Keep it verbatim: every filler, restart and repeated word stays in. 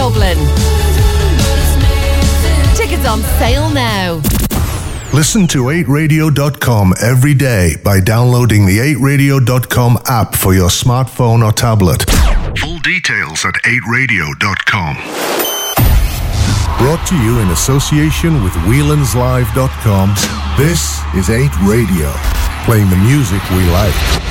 Dublin. Tickets on sale now. Listen to eight radio dot com every day by downloading the eight radio dot com app for your smartphone or tablet. Full details at eight radio dot com. Brought to you in association with whelands live dot com, this is eight Radio, playing the music we like.